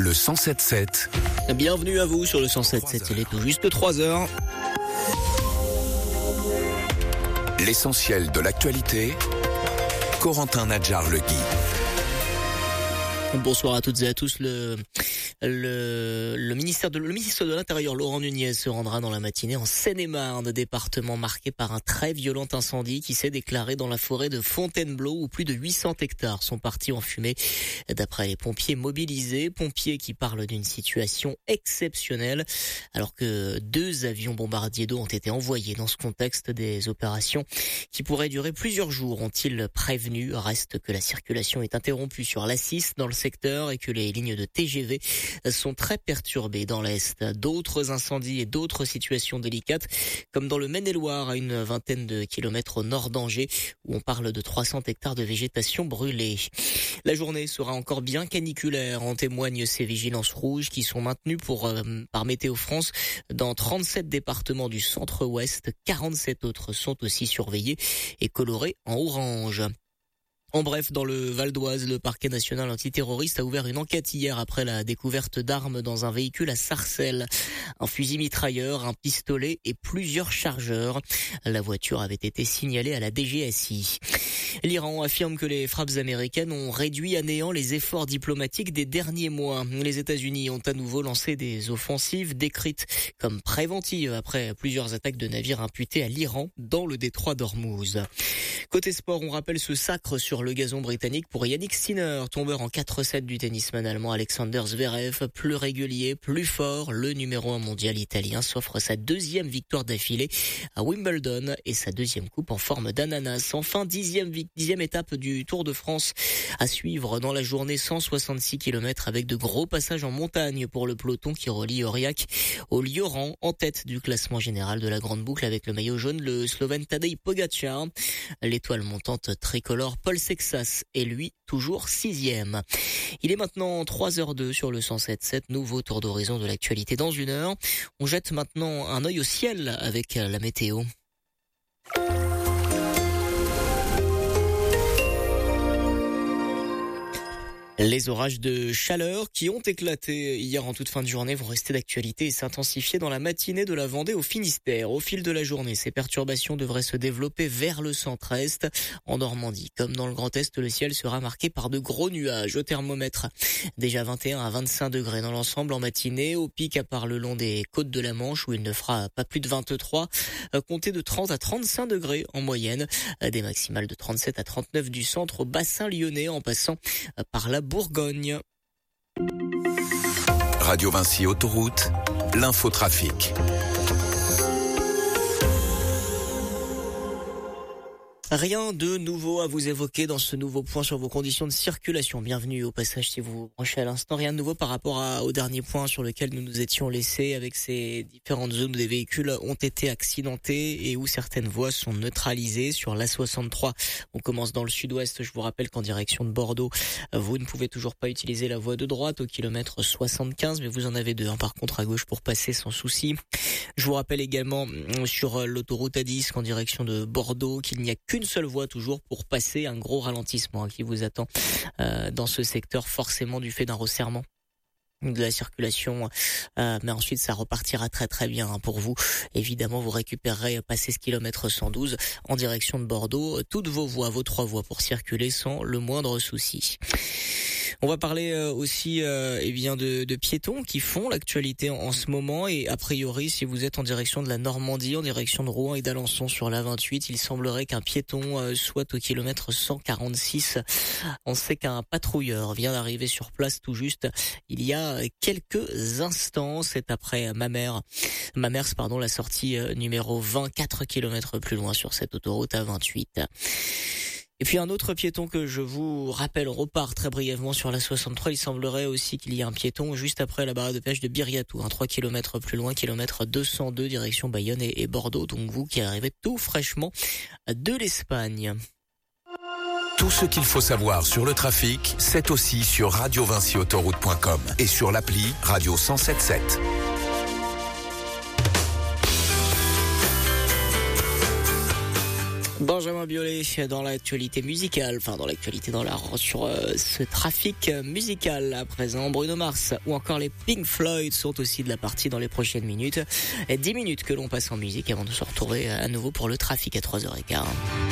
Le 107.7. Bienvenue à vous sur le 107.7, il est tout juste 3h. L'essentiel de l'actualité, Corentin Nadjar-Legui. Bonsoir à toutes et à tous. Le ministre de l'Intérieur, Laurent Nunez, se rendra dans la matinée en Seine-et-Marne, département marqué par un très violent incendie qui s'est déclaré dans la forêt de Fontainebleau où plus de 800 hectares sont partis en fumée. D'après les pompiers mobilisés, pompiers qui parlent d'une situation exceptionnelle alors que 2 avions bombardiers d'eau ont été envoyés dans ce contexte. Des opérations qui pourraient durer plusieurs jours, ont-ils prévenu. Reste que la circulation est interrompue sur l'A6 dans le secteur et que les lignes de TGV sont très perturbées dans l'Est. D'autres incendies et d'autres situations délicates, comme dans le Maine-et-Loire, à une vingtaine de kilomètres au nord d'Angers, où on parle de 300 hectares de végétation brûlée. La journée sera encore bien caniculaire, en témoignent ces vigilances rouges qui sont maintenues par Météo France dans 37 départements du centre-ouest. 47 autres sont aussi surveillés et colorés en orange. En bref, dans le Val d'Oise, le parquet national antiterroriste a ouvert une enquête hier après la découverte d'armes dans un véhicule à Sarcelles. Un fusil mitrailleur, un pistolet et plusieurs chargeurs. La voiture avait été signalée à la DGSI. L'Iran affirme que les frappes américaines ont réduit à néant les efforts diplomatiques des derniers mois. Les États-Unis ont à nouveau lancé des offensives décrites comme préventives après plusieurs attaques de navires imputés à l'Iran dans le détroit d'Ormuz. Côté sport, on rappelle ce sacre sur le gazon britannique pour Yannick Sinner, tombeur en 4-7 du tennisman allemand Alexander Zverev. Plus régulier, plus fort, le numéro 1 mondial italien s'offre sa 2e victoire d'affilée à Wimbledon et sa 2e coupe en forme d'ananas. Enfin, 10e étape du Tour de France à suivre dans la journée, 166 km avec de gros passages en montagne pour le peloton qui relie Aurillac au Lioran, en tête du classement général de la grande boucle avec le maillot jaune, le Slovène Tadej Pogačar. L'étoile montante tricolore Paul Sexas est lui toujours 6e. Il est maintenant 3h02 sur le 107.7, nouveau tour d'horizon de l'actualité dans 1 heure. On jette maintenant un œil au ciel avec la météo. Les orages de chaleur qui ont éclaté hier en toute fin de journée vont rester d'actualité et s'intensifier dans la matinée de la Vendée au Finistère. Au fil de la journée, ces perturbations devraient se développer vers le centre-est. En Normandie, comme dans le Grand Est, le ciel sera marqué par de gros nuages. Au thermomètre, déjà 21 à 25 degrés dans l'ensemble en matinée. Au pic, à part le long des côtes de la Manche où il ne fera pas plus de 23, comptez de 30 à 35 degrés en moyenne. Des maximales de 37 à 39 du centre au bassin lyonnais en passant par la Bourgogne. Radio Vinci Autoroute, l'infotrafic. Rien de nouveau à vous évoquer dans ce nouveau point sur vos conditions de circulation. Bienvenue au passage si vous vous branchez à l'instant. Rien de nouveau par rapport au dernier point sur lequel nous nous étions laissés avec ces différentes zones où des véhicules ont été accidentés et où certaines voies sont neutralisées. Sur l'A63, on commence dans le sud-ouest. Je vous rappelle qu'en direction de Bordeaux, vous ne pouvez toujours pas utiliser la voie de droite au kilomètre 75, mais vous en avez 2 par contre à gauche pour passer sans souci. Je vous rappelle également sur l'autoroute A10 qu'en direction de Bordeaux, qu'il n'y a qu'une seule voie toujours pour passer, un gros ralentissement qui vous attend dans ce secteur, forcément du fait d'un resserrement de la circulation, mais ensuite ça repartira très très bien pour vous. Évidemment, vous récupérerez passer ce kilomètre 112 en direction de Bordeaux, toutes vos voies, vos 3 voies pour circuler sans le moindre souci. On va parler aussi de piétons qui font l'actualité en ce moment et a priori si vous êtes en direction de la Normandie, en direction de Rouen et d'Alençon sur l'A28, il semblerait qu'un piéton soit au kilomètre 146. On sait qu'un patrouilleur vient d'arriver sur place tout juste il y a quelques instants. C'est après Mamers, la sortie numéro 20, 4 km plus loin sur cette autoroute A28. Et puis un autre piéton que je vous rappelle repart très brièvement sur la 63. Il semblerait aussi qu'il y ait un piéton juste après la barrière de péage de Biriatou, 3 km plus loin, kilomètre 202 direction Bayonne et Bordeaux. Donc vous qui arrivez tout fraîchement de l'Espagne. Tout ce qu'il faut savoir sur le trafic, c'est aussi sur radiovinciautoroute.com et sur l'appli Radio 107.7. Benjamin Biolay dans l'actualité musicale, sur ce trafic musical à présent. Bruno Mars ou encore les Pink Floyd sont aussi de la partie dans les prochaines minutes. 10 minutes que l'on passe en musique avant de se retrouver à nouveau pour le trafic à 3h15.